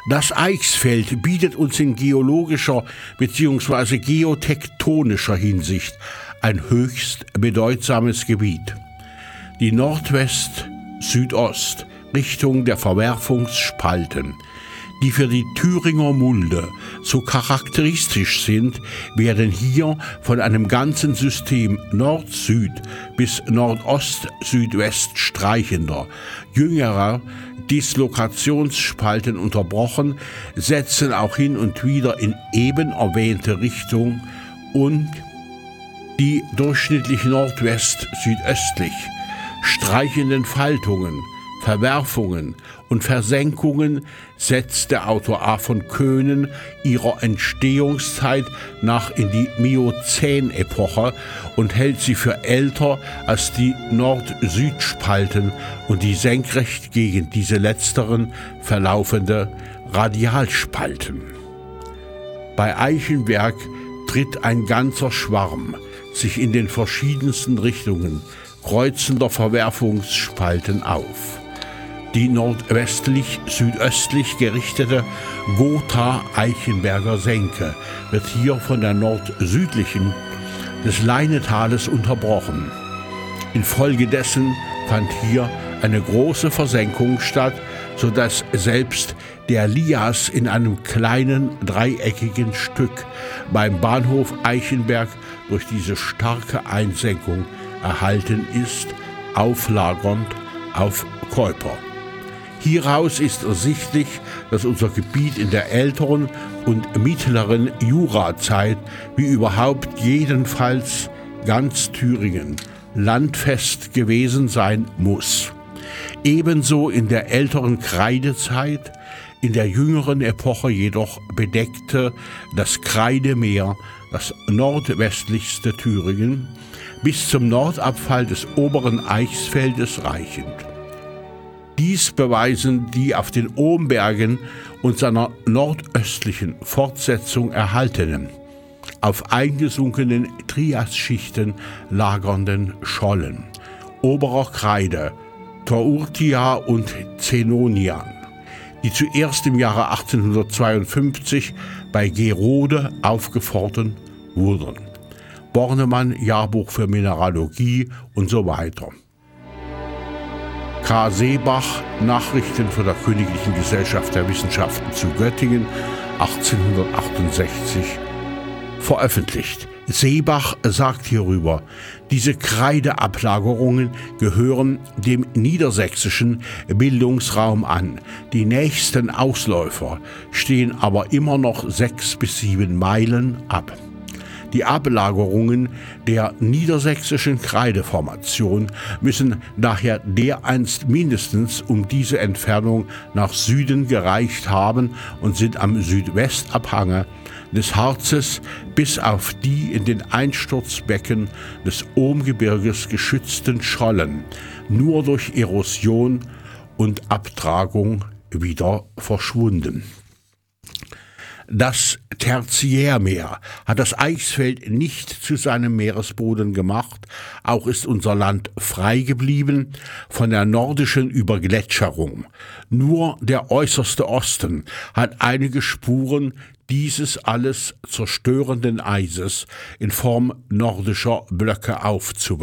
Das Eichsfeld bietet uns in geologischer bzw. geotektonischer Hinsicht ein höchst bedeutsames Gebiet. Die Nordwest-Südost-Richtung der Verwerfungsspalten, die für die Thüringer Mulde so charakteristisch sind, werden hier von einem ganzen System Nord-Süd bis Nordost-Südwest streichender, jüngerer Dislokationsspalten unterbrochen, setzen auch hin und wieder in eben erwähnte Richtung und die durchschnittlich nordwest-südöstlich streichenden Faltungen, Verwerfungen und Versenkungen setzt der Autor A. von Könen ihrer Entstehungszeit nach in die Miozän-Epoche und hält sie für älter als die Nord-Süd-Spalten und die senkrecht gegen diese letzteren verlaufende Radialspalten. Bei Eichenberg tritt ein ganzer Schwarm sich in den verschiedensten Richtungen kreuzender Verwerfungsspalten auf. Die nordwestlich-südöstlich gerichtete Gotha-Eichenberger Senke wird hier von der nord-südlichen des Leinetales unterbrochen. Infolgedessen fand hier eine große Versenkung statt, sodass selbst der Lias in einem kleinen dreieckigen Stück beim Bahnhof Eichenberg durch diese starke Einsenkung erhalten ist, auflagernd auf Keuper. Hieraus ist ersichtlich, dass unser Gebiet in der älteren und mittleren Jurazeit, wie überhaupt jedenfalls ganz Thüringen, landfest gewesen sein muss. Ebenso in der älteren Kreidezeit, in der jüngeren Epoche jedoch bedeckte das Kreidemeer das nordwestlichste Thüringen bis zum Nordabfall des oberen Eichsfeldes reichend. Dies beweisen die auf den Ohmbergen und seiner nordöstlichen Fortsetzung erhaltenen, auf eingesunkenen Triasschichten lagernden Schollen, oberer Kreide, Tourtia und Zenonian, die zuerst im Jahre 1852 bei Gerode aufgefunden wurden. Bornemann, Jahrbuch für Mineralogie und so weiter. K. Seebach, Nachrichten von der Königlichen Gesellschaft der Wissenschaften zu Göttingen, 1868, veröffentlicht. Seebach sagt hierüber, diese Kreideablagerungen gehören dem niedersächsischen Bildungsraum an. Die nächsten Ausläufer stehen aber immer noch 6 bis 7 Meilen ab. Die Ablagerungen der niedersächsischen Kreideformation müssen daher dereinst mindestens um diese Entfernung nach Süden gereicht haben und sind am Südwestabhange des Harzes bis auf die in den Einsturzbecken des Ohmgebirges geschützten Schollen nur durch Erosion und Abtragung wieder verschwunden. Das Tertiärmeer hat das Eichsfeld nicht zu seinem Meeresboden gemacht, auch ist unser Land frei geblieben von der nordischen Übergletscherung. Nur der äußerste Osten hat einige Spuren dieses alles zerstörenden Eises in Form nordischer Blöcke aufzuweisen.